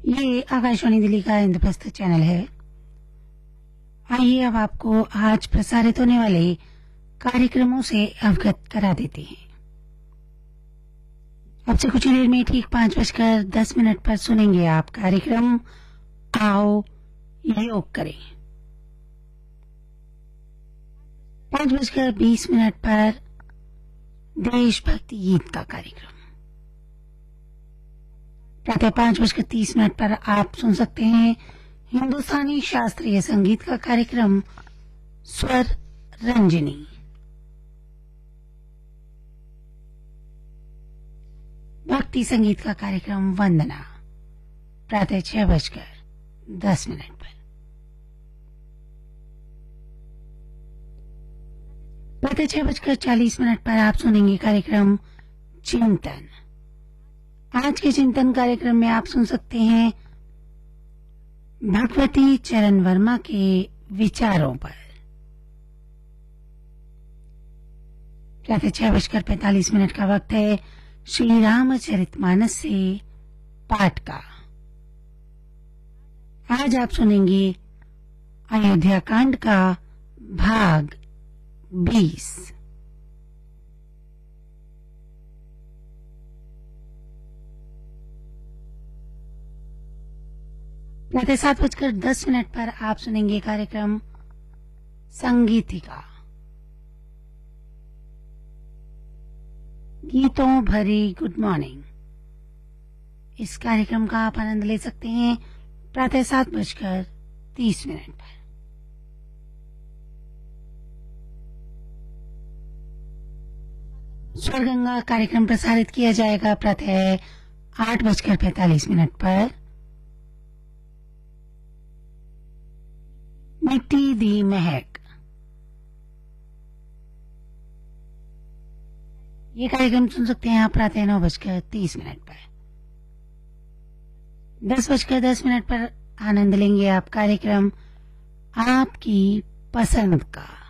ये आकाशवाणी दिल्ली का इंद्रप्रस्थ चैनल है। आइए अब आपको आज प्रसारित होने वाले कार्यक्रमों से अवगत करा देते हैं। अब से कुछ देर में ठीक 5:10 पर सुनेंगे आप कार्यक्रम आओ योग करें। 5:20 पर देशभक्ति गीत का कार्यक्रम। प्रातः 5:30 पर आप सुन सकते हैं हिंदुस्तानी शास्त्रीय संगीत का कार्यक्रम स्वर रंजनी। भक्ति संगीत का कार्यक्रम वंदना प्रातः 6:10 पर। प्रातः 6:40 पर आप सुनेंगे कार्यक्रम चिंतन। आज के चिंतन कार्यक्रम में आप सुन सकते हैं भगवती चरण वर्मा के विचारों पर। प्रातः 6:45 का वक्त है श्री रामचरितमानस से पाठ का। आज आप सुनेंगे अयोध्या कांड का भाग 20। प्रातः 7:10 पर आप सुनेंगे कार्यक्रम संगीतिका। गीतों भरी गुड मॉर्निंग। इस कार्यक्रम का आप आनंद ले सकते हैं प्रातः 7:30 पर। स्वरगंगा कार्यक्रम प्रसारित किया जाएगा प्रातः 8:45 पर। मिट्टी दी महक, ये कार्यक्रम सुन सकते हैं आप प्रातः 9:30 पर। 10:10 पर आनंद लेंगे आप कार्यक्रम आपकी पसंद का।